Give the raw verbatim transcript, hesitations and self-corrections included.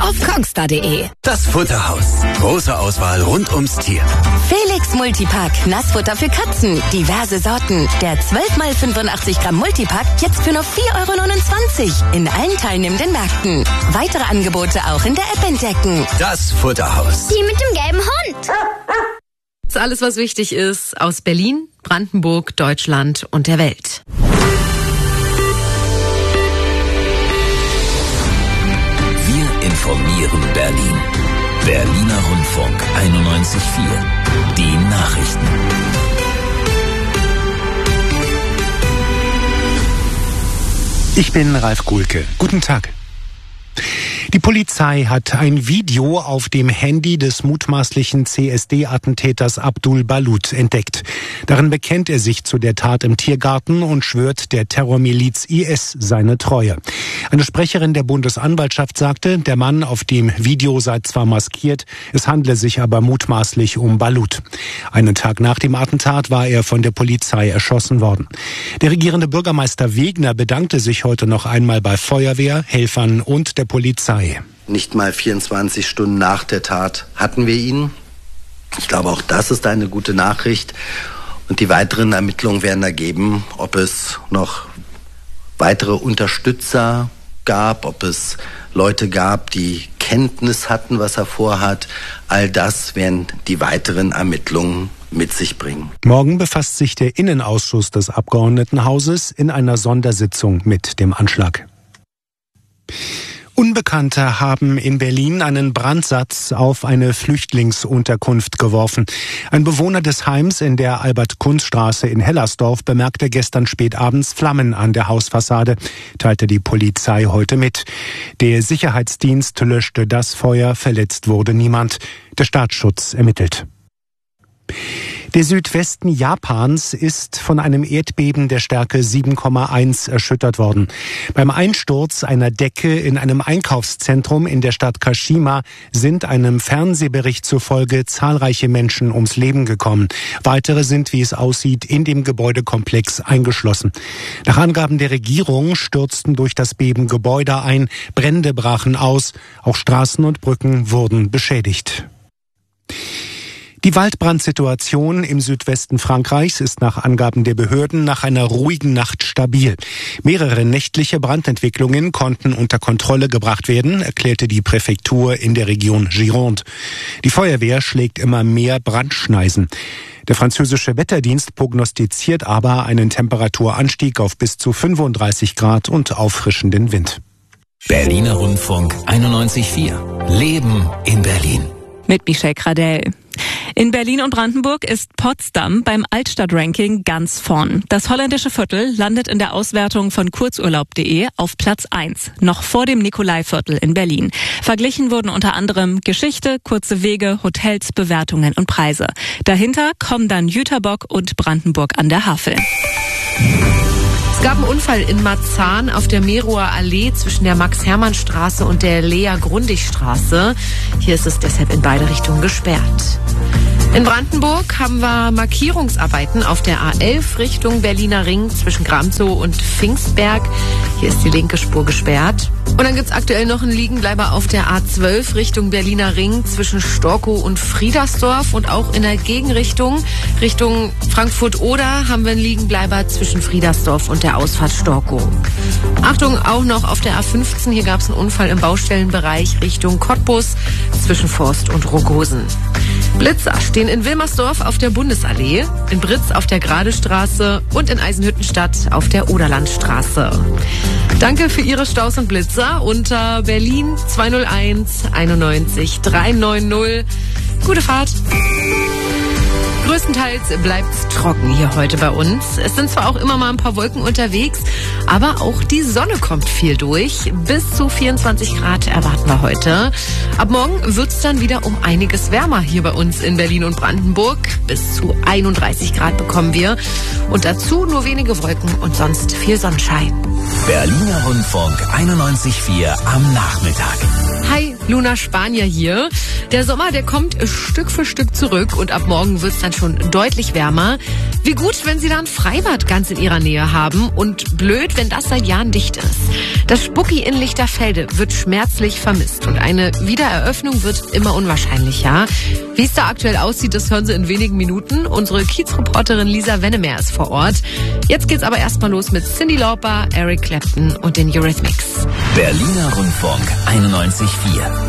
auf kongstar punkt de. Das Futterhaus. Große Auswahl rund ums Tier. Felix Multipack. Nassfutter für Katzen. Diverse Sorten. Der zwölf mal fünfundachtzig Gramm Multipack jetzt für nur vier Euro neunundzwanzig. In allen teilnehmenden Märkten. Weitere Angebote auch in der App entdecken. Das Futterhaus. Die mit dem gelben Hund. Das ist alles, was wichtig ist, aus Berlin, Brandenburg, Deutschland und der Welt. Wir informieren Berlin. Berliner Rundfunk einundneunzig Komma vier. Die Nachrichten. Ich bin Ralf Gulke. Guten Tag. Die Polizei hat ein Video auf dem Handy des mutmaßlichen C S D-Attentäters Abdul Balut entdeckt. Darin bekennt er sich zu der Tat im Tiergarten und schwört der Terrormiliz I S seine Treue. Eine Sprecherin der Bundesanwaltschaft sagte, der Mann auf dem Video sei zwar maskiert, es handle sich aber mutmaßlich um Balut. Einen Tag nach dem Attentat war er von der Polizei erschossen worden. Der regierende Bürgermeister Wegner bedankte sich heute noch einmal bei Feuerwehr, Helfern und der Polizei. Nicht mal vierundzwanzig Stunden nach der Tat hatten wir ihn. Ich glaube, auch das ist eine gute Nachricht. Und die weiteren Ermittlungen werden ergeben, ob es noch weitere Unterstützer gab, ob es Leute gab, die Kenntnis hatten, was er vorhat. All das werden die weiteren Ermittlungen mit sich bringen. Morgen befasst sich der Innenausschuss des Abgeordnetenhauses in einer Sondersitzung mit dem Anschlag. Unbekannte haben in Berlin einen Brandsatz auf eine Flüchtlingsunterkunft geworfen. Ein Bewohner des Heims in der Albert-Kunz-Straße in Hellersdorf bemerkte gestern spät abends Flammen an der Hausfassade, teilte die Polizei heute mit. Der Sicherheitsdienst löschte das Feuer, verletzt wurde niemand. Der Staatsschutz ermittelt. Der Südwesten Japans ist von einem Erdbeben der Stärke sieben Komma eins erschüttert worden. Beim Einsturz einer Decke in einem Einkaufszentrum in der Stadt Kashima sind einem Fernsehbericht zufolge zahlreiche Menschen ums Leben gekommen. Weitere sind, wie es aussieht, in dem Gebäudekomplex eingeschlossen. Nach Angaben der Regierung stürzten durch das Beben Gebäude ein, Brände brachen aus, auch Straßen und Brücken wurden beschädigt. Die Waldbrandsituation im Südwesten Frankreichs ist nach Angaben der Behörden nach einer ruhigen Nacht stabil. Mehrere nächtliche Brandentwicklungen konnten unter Kontrolle gebracht werden, erklärte die Präfektur in der Region Gironde. Die Feuerwehr schlägt immer mehr Brandschneisen. Der französische Wetterdienst prognostiziert aber einen Temperaturanstieg auf bis zu fünfunddreißig Grad und auffrischenden Wind. Berliner Rundfunk einundneunzig Komma vier. Leben in Berlin. Mit Michelle Gradell. In Berlin und Brandenburg ist Potsdam beim Altstadtranking ganz vorn. Das holländische Viertel landet in der Auswertung von kurzurlaub punkt de auf Platz eins, noch vor dem Nikolaiviertel in Berlin. Verglichen wurden unter anderem Geschichte, kurze Wege, Hotels, Bewertungen und Preise. Dahinter kommen dann Jüterbock und Brandenburg an der Havel. Es gab einen Unfall in Marzahn auf der Merower Allee zwischen der Max-Hermann-Straße und der Lea-Grundig-Straße. Hier ist es deshalb in beide Richtungen gesperrt. In Brandenburg haben wir Markierungsarbeiten auf der A elf Richtung Berliner Ring zwischen Gramzow und Pfingstberg. Hier ist die linke Spur gesperrt. Und dann gibt's aktuell noch einen Liegenbleiber auf der A zwölf Richtung Berliner Ring zwischen Storkow und Friedersdorf. Und auch in der Gegenrichtung, Richtung Frankfurt-Oder, haben wir einen Liegenbleiber zwischen Friedersdorf und der Ausfahrt Storkow. Achtung, auch noch auf der A fünfzehn. Hier gab's einen Unfall im Baustellenbereich Richtung Cottbus zwischen Forst und Rogosen. Blitzer stehen in Wilmersdorf auf der Bundesallee, in Britz auf der Gradestraße und in Eisenhüttenstadt auf der Oderlandstraße. Danke für Ihre Staus und Blitzer unter Berlin zwei null eins einundneunzig drei neun null. Gute Fahrt! Größtenteils bleibt es trocken hier heute bei uns. Es sind zwar auch immer mal ein paar Wolken unterwegs, aber auch die Sonne kommt viel durch. Bis zu vierundzwanzig Grad erwarten wir heute. Ab morgen wird es dann wieder um einiges wärmer hier bei uns in Berlin und Brandenburg. Bis zu einunddreißig Grad bekommen wir. Und dazu nur wenige Wolken und sonst viel Sonnenschein. Berliner Rundfunk einundneunzig Komma vier am Nachmittag. Hi, Luna Spanier hier. Der Sommer, der kommt Stück für Stück zurück und ab morgen wird es dann schon deutlich wärmer. Wie gut, wenn Sie da ein Freibad ganz in Ihrer Nähe haben und blöd, wenn das seit Jahren dicht ist. Das Spucki in Lichterfelde wird schmerzlich vermisst und eine Wiedereröffnung wird immer unwahrscheinlicher. Wie es da aktuell aussieht, das hören Sie in wenigen Minuten. Unsere Kiezreporterin Lisa Wennemer ist vor Ort. Jetzt geht's aber erstmal los mit Cyndi Lauper, Eric Clapton und den Eurythmics. Berliner Rundfunk einundneunzig Komma vier.